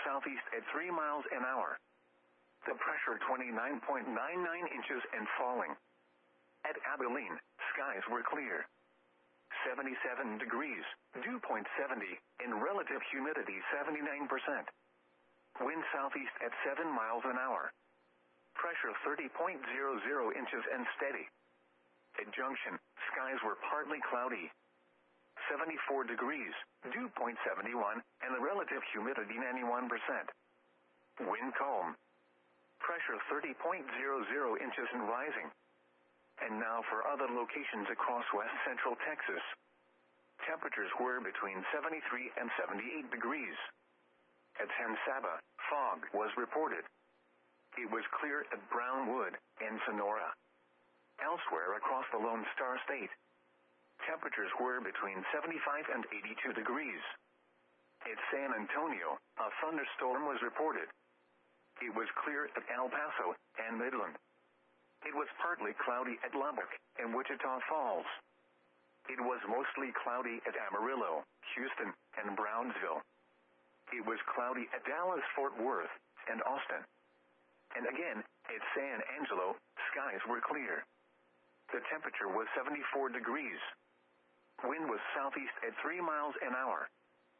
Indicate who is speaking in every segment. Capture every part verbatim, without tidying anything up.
Speaker 1: southeast at three miles an hour. The pressure twenty-nine point nine nine inches and falling. At Abilene, skies were clear. seventy-seven degrees, dew point seventy, and relative humidity seventy-nine percent. Wind southeast at seven miles an hour. Pressure thirty point zero zero inches and steady. At Junction, skies were partly cloudy. seventy-four degrees, dew point seventy-one, and the relative humidity ninety-one percent. Wind calm. Pressure thirty point zero zero inches and rising. And now for other locations across west central Texas. Temperatures were between seventy-three and seventy-eight degrees. At San Saba, fog was reported. It was clear at Brownwood and Sonora. Elsewhere across the Lone Star State, temperatures were between seventy-five and eighty-two degrees. At San Antonio, a thunderstorm was reported. It was clear at El Paso and Midland. It was partly cloudy at Lubbock and Wichita Falls. It was mostly cloudy at Amarillo, Houston, and Brownsville. It was cloudy at Dallas, Fort Worth, and Austin. And again, at San Angelo, skies were clear. The temperature was seventy-four degrees. Wind was southeast at three miles an hour.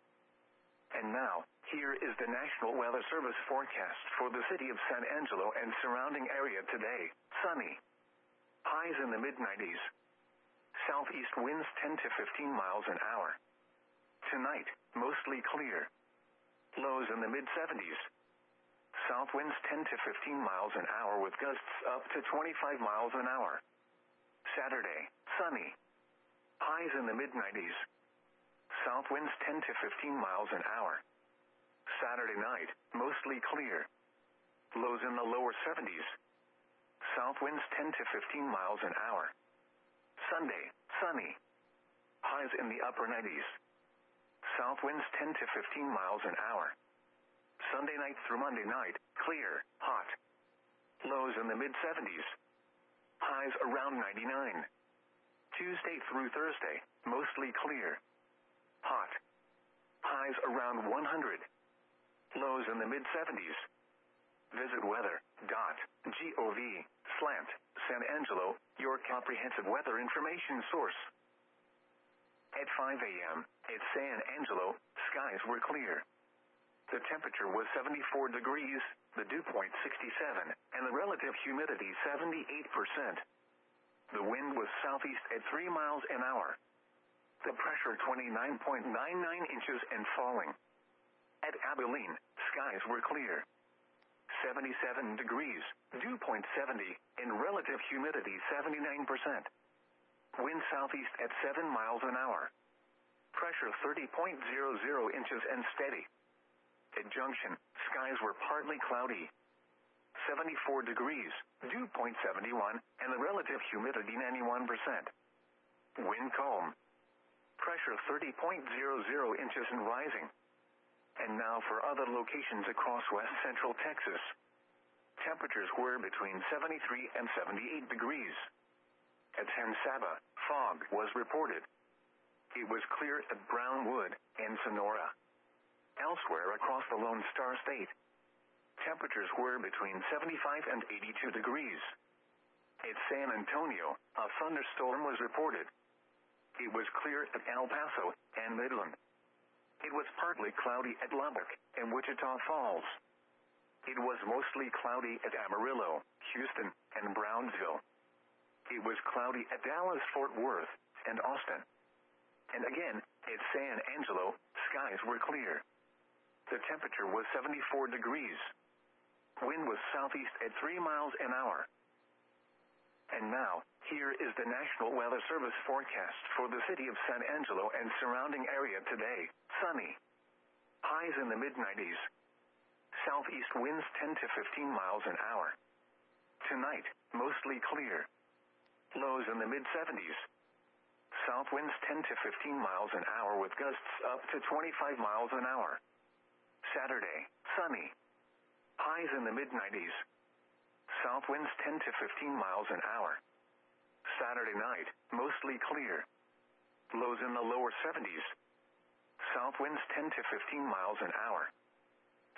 Speaker 1: And now, here is the National Weather Service forecast for the city of San Angelo and surrounding area today. Sunny. Highs in the mid nineties. Southeast winds ten to fifteen miles an hour. Tonight, mostly clear. Lows in the mid seventies. South winds ten to fifteen miles an hour with gusts up to twenty-five miles an hour. Saturday, sunny. Highs in the mid nineties. South winds ten to fifteen miles an hour. Saturday night, mostly clear. Lows in the lower seventies. South winds ten to fifteen miles an hour. Sunday, sunny. Highs in the upper nineties. South winds ten to fifteen miles an hour. Sunday night through Monday night, clear, hot. Lows in the mid seventies. Highs around ninety-nine. Tuesday through Thursday, mostly clear. Hot. Highs around one hundred. Lows in the mid seventies. Visit weather.gov slant San Angelo, your comprehensive weather information source. At five a.m., at San Angelo, skies were clear. The temperature was seventy-four degrees, the dew point sixty-seven, and the relative humidity seventy-eight percent. The wind was southeast at three miles an hour. The pressure twenty-nine point nine nine inches and falling. At Abilene, skies were clear. seventy-seven degrees, dew point seventy, and relative humidity seventy-nine percent. Wind southeast at seven miles an hour. Pressure thirty point zero zero inches and steady. At Junction, skies were partly cloudy. seventy-four degrees, dew point seventy-one, and the relative humidity ninety-one percent. Wind calm. Pressure thirty point zero zero inches and rising. And now for other locations across west central Texas. Temperatures were between seventy-three and seventy-eight degrees. At San Saba, fog was reported. It was clear at Brownwood and Sonora. Elsewhere across the Lone Star State, temperatures were between seventy-five and eighty-two degrees. At San Antonio, a thunderstorm was reported. It was clear at El Paso and Midland. It was partly cloudy at Lubbock and Wichita Falls. It was mostly cloudy at Amarillo, Houston, and Brownsville. It was cloudy at Dallas, Fort Worth, and Austin. And again, at San Angelo, skies were clear. The temperature was seventy-four degrees. Wind was southeast at three miles an hour. And now, here is the National Weather Service forecast for the city of San Angelo and surrounding area today. Sunny. Highs in the mid nineties. Southeast winds ten to fifteen miles an hour. Tonight, mostly clear. Lows in the mid seventies. South winds ten to fifteen miles an hour with gusts up to twenty-five miles an hour. Saturday, sunny. Highs in the mid nineties. South winds ten to fifteen miles an hour. Saturday night, mostly clear. Lows in the lower seventies. South winds ten to fifteen miles an hour.